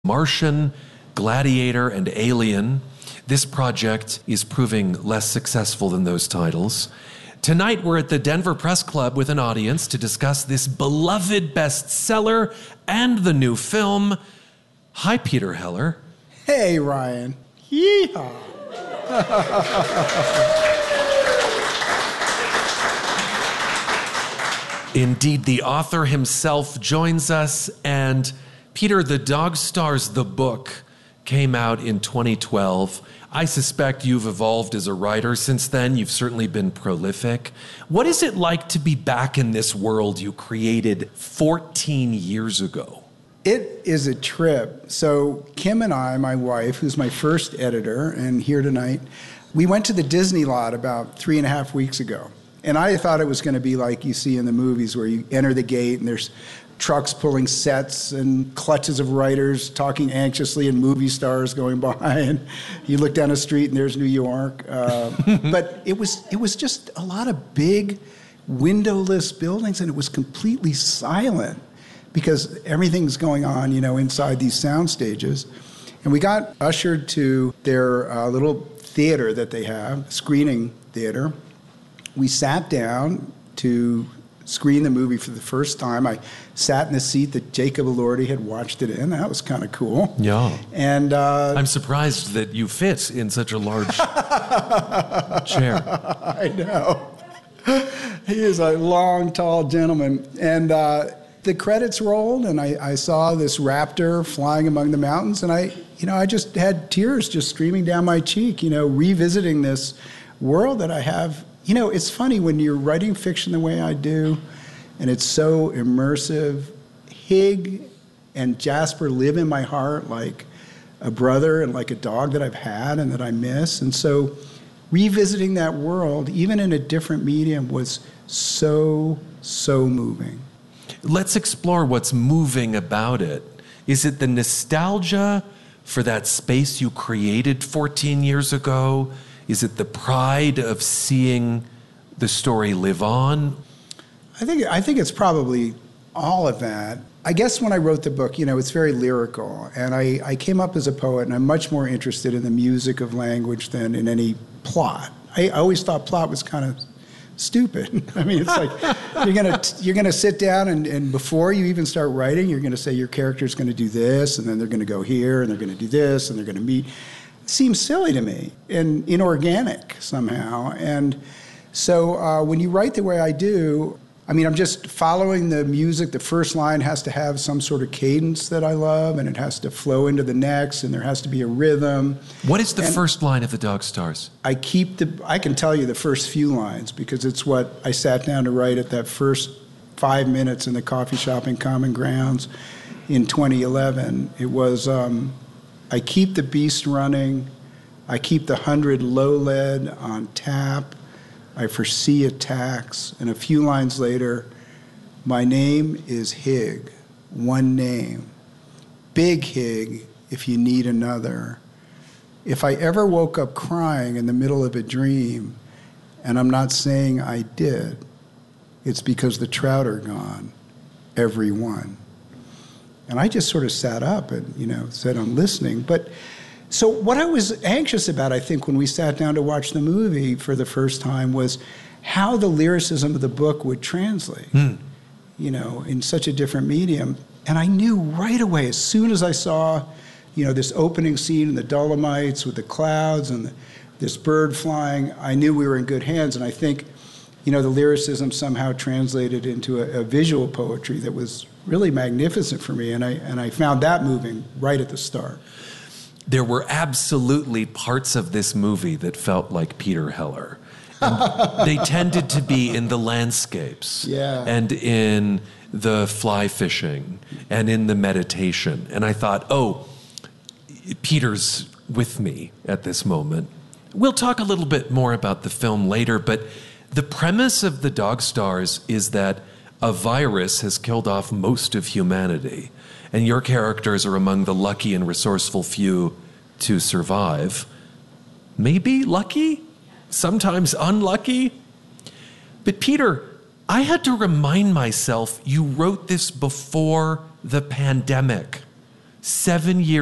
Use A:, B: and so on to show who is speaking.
A: Martian, Gladiator, and Alien. This project is proving less successful than those titles. Tonight, we're at the Denver Press Club with an audience to discuss this beloved bestseller and the new film. Hi, Peter Heller.
B: Hey, Ryan. Yeehaw.
A: Indeed, the author himself joins us. And Peter, The Dog Stars, the book, came out in 2012. I suspect you've evolved as a writer since then. You've certainly been prolific. What is it like to be back in this world you created 14 years ago?
B: It is a trip. So Kim and I, my wife, who's my first editor and here tonight, we went to the Disney lot about 3.5 weeks ago. And I thought it was going to be like you see in the movies where you enter the gate and there's trucks pulling sets and clutches of writers talking anxiously and movie stars going by. And you look down the street and there's New York. But it was just a lot of big windowless buildings, and it was completely silent because everything's going on, inside these sound stages. And we got ushered to their little theater that they have, screening theater. We sat down to screen the movie for the first time. I sat in the seat that Jacob Elordi had watched it in. That was kind of cool.
A: Yeah.
B: And
A: I'm surprised that you fit in such a large chair.
B: I know. He is a long, tall gentleman. And the credits rolled, and I saw this raptor flying among the mountains, and I just had tears just streaming down my cheek, revisiting this world that I have. It's funny when you're writing fiction the way I do, and it's so immersive. Hig and Jasper live in my heart like a brother and like a dog that I've had and that I miss. And so revisiting that world, even in a different medium, was so, so moving.
A: Let's explore what's moving about it. Is it the nostalgia for that space you created 14 years ago? Is it the pride of seeing the story live on?
B: I think it's probably all of that. I guess when I wrote the book, it's very lyrical. And I came up as a poet, and I'm much more interested in the music of language than in any plot. I always thought plot was kind of stupid. I mean, it's like you're gonna sit down and before you even start writing, you're gonna say your character's gonna do this, and then they're gonna go here, and they're gonna do this, and they're gonna meet. It seems silly to me and inorganic somehow. And so when you write the way I do, I'm just following the music. The first line has to have some sort of cadence that I love, and it has to flow into the next, and there has to be a rhythm.
A: What is the first line of The Dog Stars?
B: I can tell you the first few lines because it's what I sat down to write at that first 5 minutes in the coffee shop in Common Grounds in 2011. It was, I keep the beast running. I keep the 100 low lead on tap. I foresee attacks. And a few lines later, my name is Hig, one name. Big Hig, if you need another. If I ever woke up crying in the middle of a dream, and I'm not saying I did, it's because the trout are gone, every one. And I just sort of sat up and, said I'm listening. But so what I was anxious about, I think, when we sat down to watch the movie for the first time was how the lyricism of the book would translate, in such a different medium. And I knew right away, as soon as I saw, this opening scene in the Dolomites with the clouds and this bird flying, I knew we were in good hands. And I think, the lyricism somehow translated into a visual poetry that was really magnificent for me. And I found that moving right at the start.
A: There were absolutely parts of this movie that felt like Peter Heller. And they tended to be in the landscapes and in the fly fishing and in the meditation. And I thought, Peter's with me at this moment. We'll talk a little bit more about the film later, but the premise of The Dog Stars is that a virus has killed off most of humanity, and your characters are among the lucky and resourceful few to survive. Maybe lucky, sometimes unlucky. But Peter, I had to remind myself you wrote this before the pandemic. 7 years